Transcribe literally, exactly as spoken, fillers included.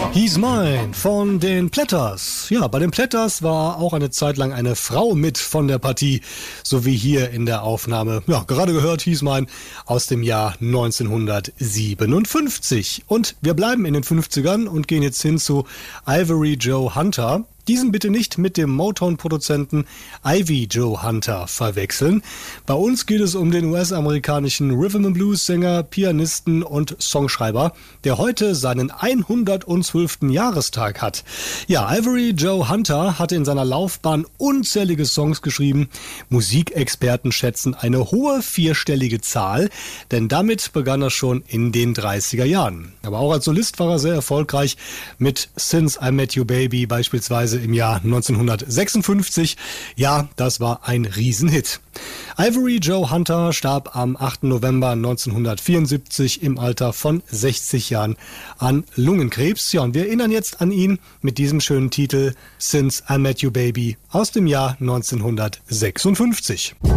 He's Mine von den Platters. Ja, bei den Platters war auch eine Zeit lang eine Frau mit von der Partie, so wie hier in der Aufnahme. Ja, gerade gehört, He's Mine aus dem Jahr neunzehnhundertsiebenundfünfzig. Und wir bleiben in den fünfzigern und gehen jetzt hin zu Ivory Joe Hunter. Diesen bitte nicht mit dem Motown-Produzenten Ivy Joe Hunter verwechseln. Bei uns geht es um den U S-amerikanischen Rhythm-and-Blues-Sänger, Pianisten und Songschreiber, der heute seinen hundertzwölften Jahrestag hat. Ja, Ivory Joe Hunter hatte in seiner Laufbahn unzählige Songs geschrieben. Musikexperten schätzen eine hohe vierstellige Zahl, denn damit begann er schon in den dreißiger Jahren. Aber auch als Solist war er sehr erfolgreich mit Since I Met You Baby beispielsweise im Jahr neunzehnhundertsechsundfünfzig. Ja, das war ein Riesenhit. Ivory Joe Hunter starb am achten November neunzehnhundertvierundsiebzig im Alter von sechzig Jahren an Lungenkrebs. Ja, und wir erinnern jetzt an ihn mit diesem schönen Titel Since I Met You Baby aus dem Jahr neunzehnhundertsechsundfünfzig.